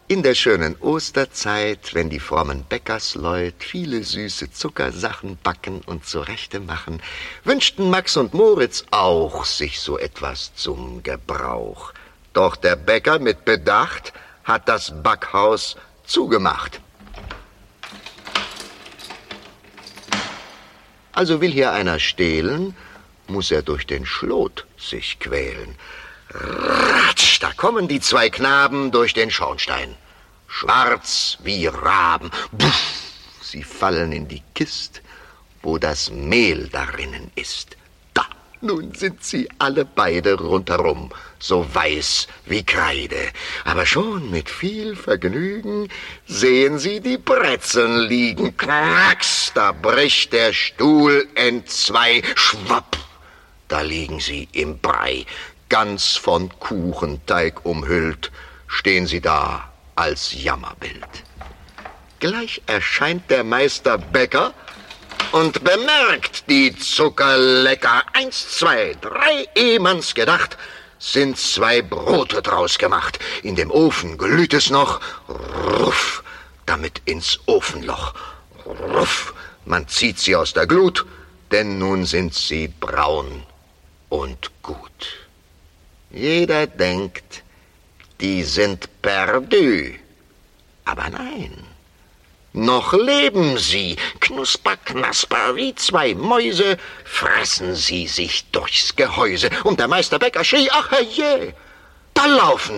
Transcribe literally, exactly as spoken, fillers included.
In der schönen Osterzeit, wenn die frommen Bäckersleut viele süße Zuckersachen backen und zurechte machen, wünschten Max und Moritz auch sich so etwas zum Gebrauch. Doch der Bäcker mit Bedacht hat das Backhaus zugemacht. Also will hier einer stehlen, muss er durch den Schlot sich quälen. Ratsch, da kommen die zwei Knaben durch den Schornstein. Schwarz wie Raben. Puff, sie fallen in die Kist, wo das Mehl darinnen ist. Da, nun sind sie alle beide rundherum, so weiß wie Kreide. Aber schon mit viel Vergnügen sehen sie die Brezeln liegen. Knacks, da bricht der Stuhl entzwei. Schwapp, da liegen sie im Brei. Ganz von Kuchenteig umhüllt, stehen sie da als Jammerbild. Gleich erscheint der Meister Bäcker und bemerkt die Zuckerlecker. Eins, zwei, drei, eh man's gedacht, sind zwei Brote draus gemacht. In dem Ofen glüht es noch, ruff, damit ins Ofenloch. Ruff, man zieht sie aus der Glut, denn nun sind sie braun und gut. Jeder denkt, die sind perdu. Aber nein, noch leben sie. Knusper, knasper, wie zwei Mäuse, fressen sie sich durchs Gehäuse. Und der Meister Bäcker schrie, ach herrje, da laufen